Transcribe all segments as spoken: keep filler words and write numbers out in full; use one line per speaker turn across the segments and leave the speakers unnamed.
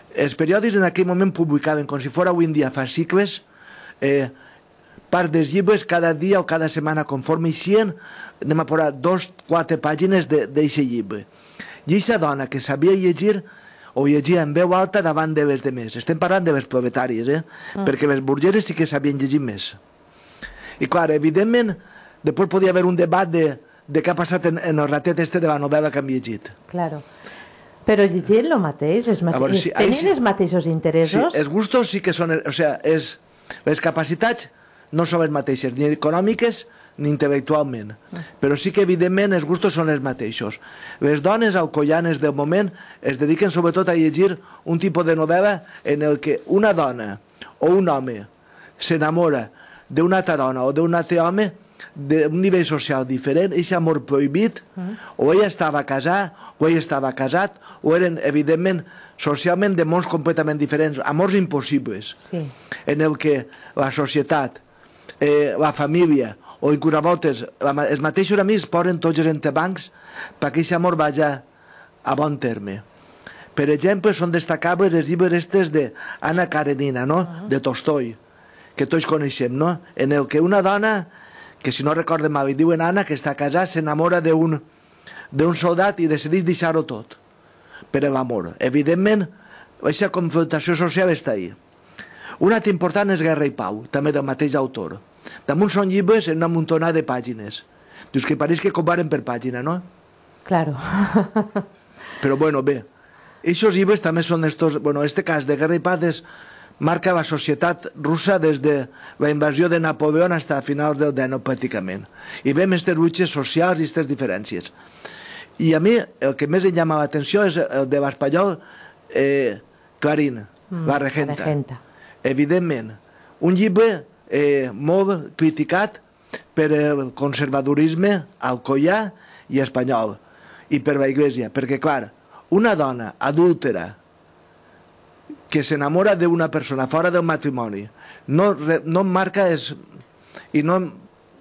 Els periòdics en aquell moment publicaven, com si fos avui en dia fascicles, eh, part dels llibres cada dia o cada setmana, conforme eixien, anem a posar dos, quatre pàgines d'aquest llibre. I aquesta dona que sabia llegir, o llegia en veu alta davant de les demés. Estem parlant de les proletàries, eh? Mm. Perquè les burgeses sí que sabien llegir més. I clar, evidentment, després podia haver un debat de, de què ha passat en, en el ratet este de la novel·la que hem llegit.
Claro. Però llegint el mateix, els mate... veure, sí, tenen sí, els mateixos interessos?
Sí, els gustos sí que són... O sigui, és, les capacitats no són les mateixes, ni econòmiques ni intel·lectualment. Mm. Però sí que, evidentment, els gustos són els mateixos. Les dones alcoianes del moment es dediquen sobretot a llegir un tipus de novel·la en el que una dona o un home s'enamora d'una altra dona o d'un altre home d'un nivell social diferent, aquest amor prohibit, mm. o ella estava casada, o ell estava casat, o eren, evidentment, socialment de mons completament diferents, amors impossibles, sí. En el que la societat, eh, la família, o inclús a voltes els mateixos amics posen tots els entrebancs perquè aquest amor vagi a bon terme. Per exemple, són destacables els llibres estes d'Anna Karenina, no? Uh -huh. De Tolstoi, que tots coneixem, no? En el que una dona, que si no recorden mal, diuen Anna, que està casada, s'enamora d'un d'un soldat i decideix deixar-ho tot per l'amor. Evidentment, aquesta confrontació social està ahí. Un altre important és Guerra i Pau, també del mateix autor. Damunt són llibres en una muntonada de pàgines. Dius que pareix que comparen per pàgina, no?
Claro.
Però bueno, bé, aquests llibres també són estos... Bueno, este cas de Guerra i Pau és, marca la societat russa des de la invasió de Napoleó fins a finals del dinou, pràcticament. I veiem aquestes luites socials i aquestes diferències. I a mi el que més em llama l'atenció és el de l'espanyol eh, Clarín, mm, La Regenta. La Regenta. Evidentment, un llibre eh, molt criticat per el conservadorisme alcoià i espanyol, i per la Iglesia, perquè, clar, una dona adúltera que s'enamora d'una persona fora del matrimoni no, no marca es, i no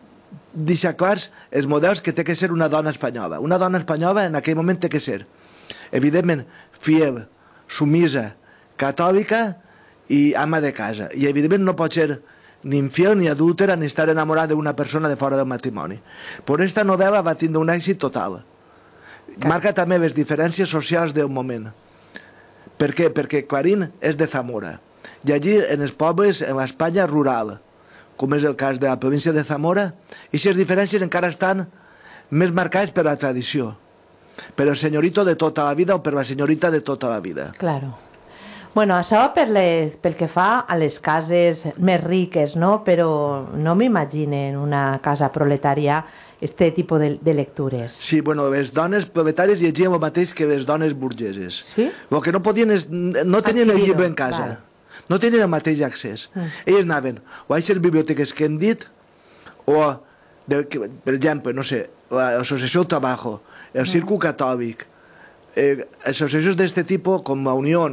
deixa clars els models que té que ser una dona espanyola. Una dona espanyola en aquell moment té que ser, evidentment, fiel, sumisa, catòlica i ama de casa. I evidentment no pot ser ni infiel ni adúltera ni estar enamorada d'una persona de fora del matrimoni. Però aquesta novel·la va tindre un èxit total. Marca també les diferències socials del moment. Per què? Perquè Clarín és de Zamora. I allí, en els pobles, en l'Espanya rural, com és el cas de la província de Zamora, aquestes diferències encara estan més marcades per la tradició, per el senyorito de tota la vida o per la senyorita de tota la vida.
Claro. Bueno, això per les, pel que fa a les cases més riques, no? Però no m'imagine en una casa proletària este tipus de, de lectures.
Sí, bueno, les dones proletàries llegien el mateix que les dones burgeses.
Sí?
El que no podien és, no tenien el llibre en casa. Val. No tenien el mateix accés. Mm. Elles anaven o a aquestes biblioteques que hem dit, o, de, que, per exemple, no sé, l'Associació del Trabajo, el Círculo mm. Catòlic, eh, associacions d'aquest tipus com la Unió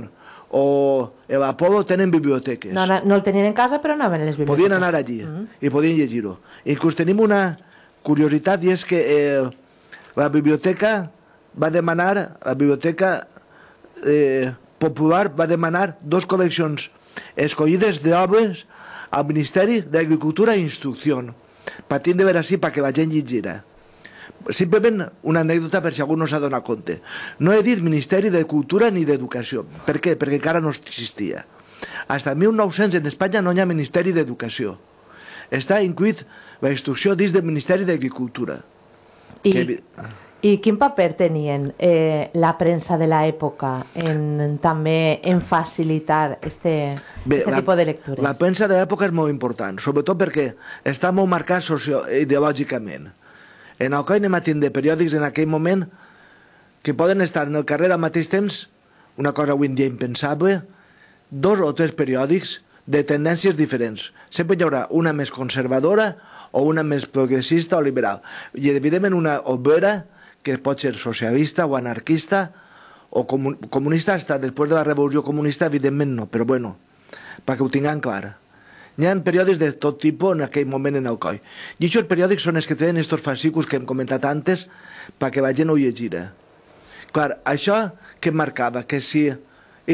o l'Apolo tenen biblioteques.
No, no, no el tenien en casa, però anaven a les biblioteques.
Podien anar allí mm. i podien llegir-ho. Inclús tenim una curiositat i és que eh, la biblioteca va demanar, la biblioteca eh, popular va demanar dos col·leccions escollides d'obres al Ministeri d'Agricultura i Instrucció, patint de veure així perquè la gent llegira. Simplement una anècdota per si algú no s'ha donat compte. No he dit Ministeri de Cultura ni d'Educació. Per què? Perquè encara no existia. Fins al mil nou-cents en Espanya no hi ha Ministeri d'Educació. Està incluït la instrucció dins del Ministeri d'Agricultura.
I, que... I quin paper tenien eh, la premsa de l'època en, també en facilitar este, Bé, este la, tipus de lectures?
La premsa de l'època és molt important, sobretot perquè està molt marcat socioideològicament. En Alcoi anem a tindre periòdics en aquell moment que poden estar en el carrer al mateix temps, una cosa avui en dia impensable, dos o tres periòdics de tendències diferents. Sempre hi haurà una més conservadora o una més progressista o liberal. I evidentment una obrera que pot ser socialista o anarquista o comunista, hasta després de la revolució comunista evidentment no, però bueno, perquè ho tinguem clar. Hi ha periòdics de tot tipus en aquell moment en Alcoi. I aquests periòdics són els que tenen aquests fascicles que hem comentat antes perquè la gent ho llegira. Clar, això que marcava que si